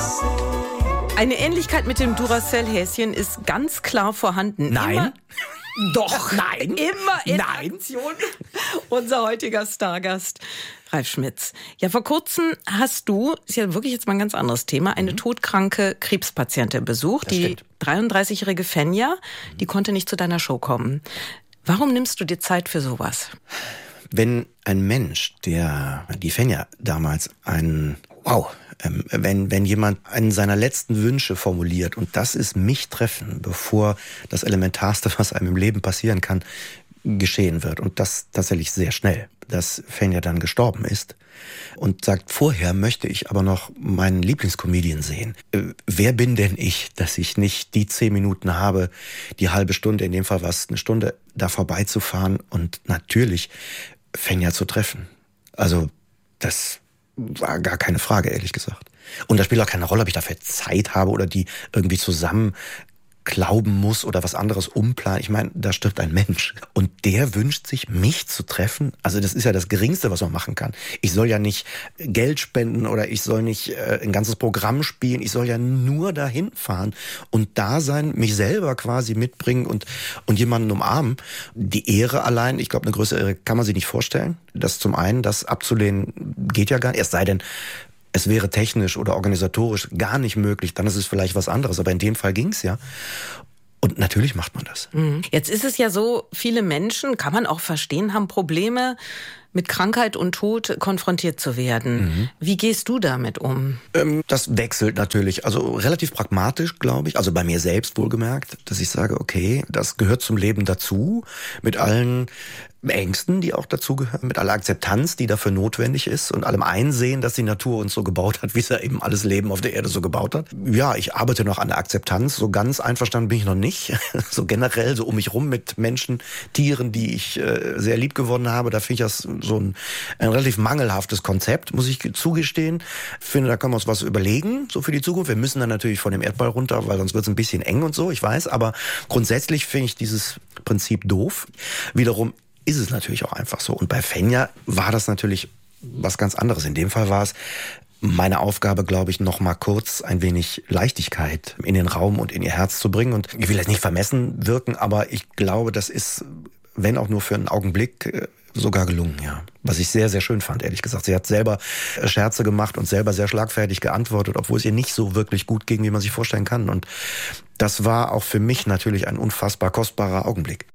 Eine Ähnlichkeit mit dem Duracell-Häschen ist ganz klar vorhanden. Nein. Doch, nein. Immer in Nein. Aktion. Unser heutiger Stargast, Ralf Schmitz. Ja, vor kurzem hast du, ist ja wirklich jetzt mal ein ganz anderes Thema, eine todkranke Krebspatientin besucht. Die 33-jährige Fenja, die konnte nicht zu deiner Show kommen. Warum nimmst du dir Zeit für sowas? Wenn ein Mensch, die Fenja damals, wenn jemand einen seiner letzten Wünsche formuliert und das ist mich treffen, bevor das Elementarste, was einem im Leben passieren kann, geschehen wird und das tatsächlich sehr schnell, dass Fenja dann gestorben ist und sagt, vorher möchte ich aber noch meinen Lieblingscomedian sehen. Wer bin denn ich, dass ich nicht die 10 Minuten habe, die halbe Stunde, in dem Fall war es eine Stunde, da vorbeizufahren und natürlich Fenja zu treffen. Also das war gar keine Frage, ehrlich gesagt. Und da spielt auch keine Rolle, ob ich dafür Zeit habe oder die irgendwie zusammen glauben muss oder was anderes umplanen. Ich meine, da stirbt ein Mensch. Und der wünscht sich, mich zu treffen. Also das ist ja das Geringste, was man machen kann. Ich soll ja nicht Geld spenden oder ich soll nicht ein ganzes Programm spielen. Ich soll ja nur dahin fahren und da sein, mich selber quasi mitbringen und jemanden umarmen. Die Ehre allein, ich glaube, eine größere Ehre kann man sich nicht vorstellen. Das zum einen, das abzulehnen geht ja gar nicht. Erst sei denn, es wäre technisch oder organisatorisch gar nicht möglich, dann ist es vielleicht was anderes. Aber in dem Fall ging's ja. Und natürlich macht man das. Jetzt ist es ja so, viele Menschen, kann man auch verstehen, haben Probleme, mit Krankheit und Tod konfrontiert zu werden. Wie gehst du damit um? Das wechselt natürlich. Also relativ pragmatisch, glaube ich. Also bei mir selbst wohlgemerkt, dass ich sage, okay, das gehört zum Leben dazu. Mit allen Ängsten, die auch dazugehören, mit aller Akzeptanz, die dafür notwendig ist und allem Einsehen, dass die Natur uns so gebaut hat, wie es ja eben alles Leben auf der Erde so gebaut hat. Ja, ich arbeite noch an der Akzeptanz. So ganz einverstanden bin ich noch nicht. So generell, so um mich rum mit Menschen, Tieren, die ich sehr lieb gewonnen habe. Da finde ich das so ein relativ mangelhaftes Konzept, muss ich zugestehen. Ich finde, da können wir uns was überlegen, so für die Zukunft. Wir müssen dann natürlich von dem Erdball runter, weil sonst wird es ein bisschen eng und so, ich weiß. Aber grundsätzlich finde ich dieses Prinzip doof. Wiederum ist es natürlich auch einfach so. Und bei Fenja war das natürlich was ganz anderes. In dem Fall war es meine Aufgabe, glaube ich, noch mal kurz ein wenig Leichtigkeit in den Raum und in ihr Herz zu bringen. Und ich will jetzt nicht vermessen wirken, aber ich glaube, das ist, wenn auch nur für einen Augenblick, sogar gelungen, ja. Was ich sehr, sehr schön fand, ehrlich gesagt. Sie hat selber Scherze gemacht und selber sehr schlagfertig geantwortet, obwohl es ihr nicht so wirklich gut ging, wie man sich vorstellen kann. Und das war auch für mich natürlich ein unfassbar kostbarer Augenblick.